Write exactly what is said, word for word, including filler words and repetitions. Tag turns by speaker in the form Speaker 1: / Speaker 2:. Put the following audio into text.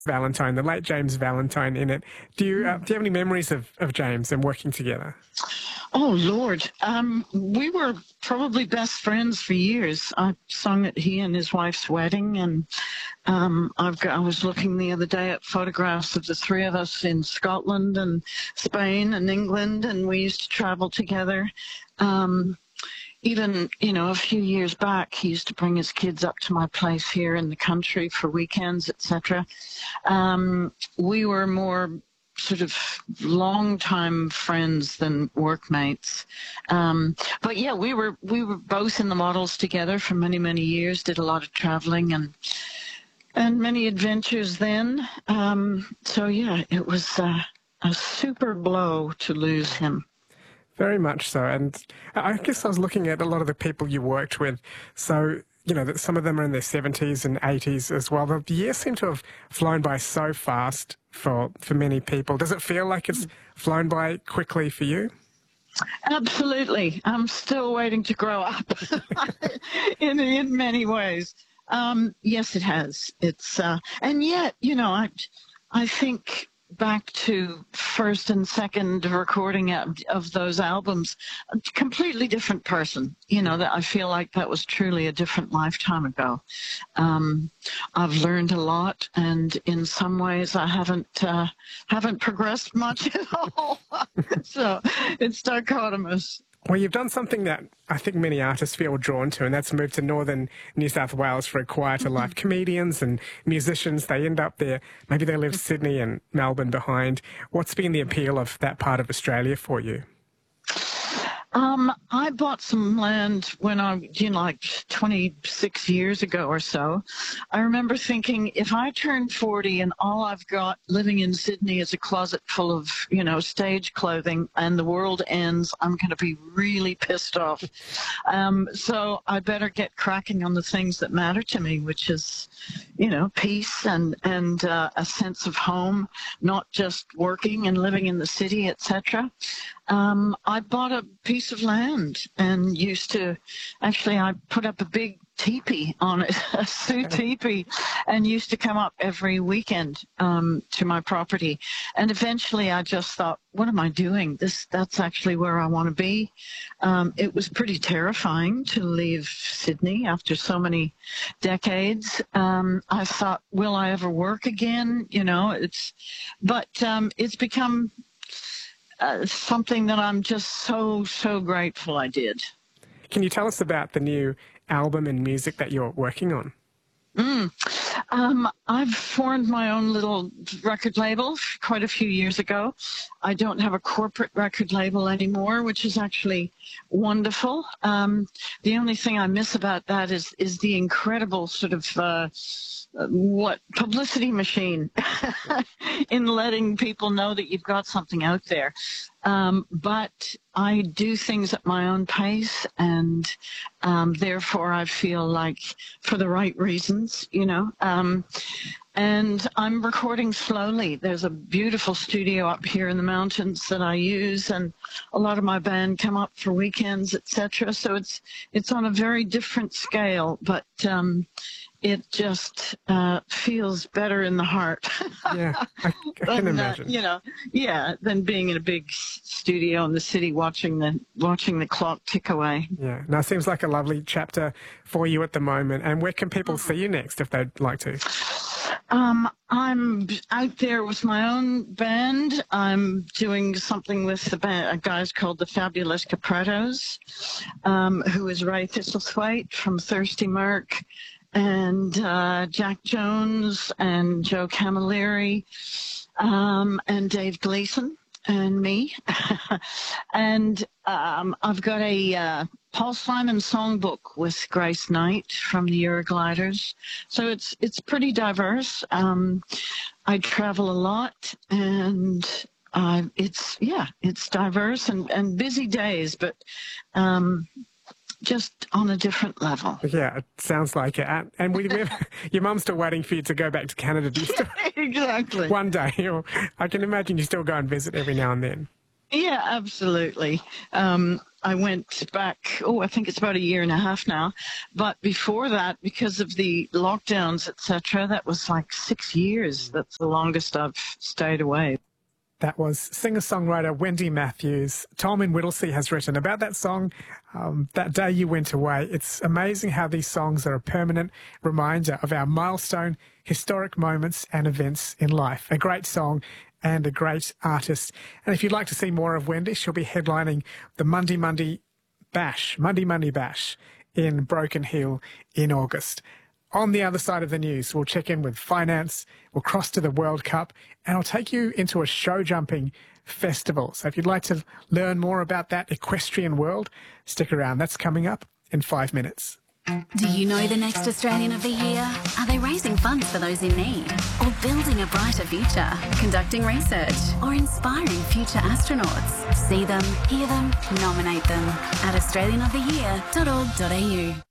Speaker 1: Valentine, the late James Valentine, in it. Do you uh, do you have any memories of, of James and working together?
Speaker 2: Oh, Lord. Um, we were probably best friends for years. I sung at he and his wife's wedding, and um, I've got, I was looking the other day at photographs of the three of us in Scotland and Spain and England, and we used to travel together. Um, even, you know, a few years back, he used to bring his kids up to my place here in the country for weekends, et cetera. Um, we were more sort of long-time friends than workmates. Um, but yeah, we were we were both in the models together for many, many years, did a lot of traveling and and many adventures then. Um, so yeah, it was uh, a super blow to lose him.
Speaker 1: Very much so. And I guess I was looking at a lot of the people you worked with. So, you know, that some of them are in their seventies and eighties as well. The years seem to have flown by so fast for, for many people. Does it feel like it's flown by quickly for you?
Speaker 2: Absolutely. I'm still waiting to grow up in, in many ways. Um, yes, it has. It's, uh, and yet, you know, I, I think back to first and second recording of, of those albums, a completely different person. You know, that I feel like that was truly a different lifetime ago. Um, I've learned a lot, and in some ways I haven't uh, haven't progressed much at all. So it's dichotomous.
Speaker 1: Well, you've done something that I think many artists feel drawn to, and that's moved to northern New South Wales for a quieter life. Comedians and musicians, they end up there. Maybe they leave Sydney and Melbourne behind. What's been the appeal of that part of Australia for you?
Speaker 2: Um, I bought some land when I, you know, like twenty-six years ago or so. I remember thinking, if I turn forty and all I've got living in Sydney is a closet full of, you know, stage clothing and the world ends, I'm going to be really pissed off. Um, so I better get cracking on the things that matter to me, which is, you know, peace and, and uh, a sense of home, not just working and living in the city, et cetera. Um, I bought a piece of land and used to, actually I put up a big teepee on it, a Sioux teepee, and used to come up every weekend um, to my property. And eventually I just thought, what am I doing? This, that's actually where I want to be. Um, it was pretty terrifying to leave Sydney after so many decades. Um, I thought, will I ever work again? You know, it's, but um, it's become Uh, something that I'm just so, so grateful I did.
Speaker 1: Can you tell us about the new album and music that you're working on?
Speaker 2: Mm. Um, I've formed my own little record label quite a few years ago. I don't have a corporate record label anymore, which is actually wonderful. Um, the only thing I miss about that is, is the incredible sort of uh, what publicity machine in letting people know that you've got something out there. Um, but I do things at my own pace, and um, therefore I feel like for the right reasons, you know. Um, and I'm recording slowly. There's a beautiful studio up here in the mountains that I use, and a lot of my band come up for weekends, et cetera. So it's it's on a very different scale, but um, it just uh, feels better in the heart.
Speaker 1: Yeah, I, I can
Speaker 2: than,
Speaker 1: imagine.
Speaker 2: Uh, you know, yeah, than being in a big studio in the city watching the watching the clock tick away.
Speaker 1: Yeah, now it seems like a lovely chapter for you at the moment. And where can people see you next if they'd like to?
Speaker 2: Um, I'm out there with my own band. I'm doing something with the band, guys called the Fabulous Capratos, um, who is Ray Thistlethwaite from Thirsty Merc, and uh, Jack Jones and Joe Camilleri, um, and Dave Gleason and me. And um, I've got a uh, Paul Simon songbook with Grace Knight from the Eurogliders. So it's it's pretty diverse. Um, I travel a lot, and uh, it's, yeah, it's diverse and, and busy days, but um, just on a different level.
Speaker 1: Yeah, it sounds like it. And, and we, we your mum's still waiting for you to go back to Canada. Do you still,
Speaker 2: Exactly.
Speaker 1: one day, or I can imagine you still go and visit every now and then.
Speaker 2: Yeah, absolutely. Um, I went back, oh, I think it's about a year and a half now. But before that, because of the lockdowns, et cetera, that was like six years. That's the longest I've stayed away.
Speaker 1: That was singer-songwriter Wendy Matthews. Tom in Whittlesea has written about that song, um, That Day You Went Away. It's amazing how these songs are a permanent reminder of our milestone, historic moments and events in life. A great song and a great artist. And if you'd like to see more of Wendy, she'll be headlining the Monday Monday Bash, Monday Monday Bash in Broken Hill in August. On the other side of the news, we'll check in with finance, we'll cross to the World Cup, and I'll take you into a show jumping festival. So if you'd like to learn more about that equestrian world, stick around. That's coming up in five minutes.
Speaker 3: Do you know the next Australian of the Year? Are they raising funds for those in need? Or building a brighter future? Conducting research? Or inspiring future astronauts? See them, hear them, nominate them at australian of the year dot org dot a u.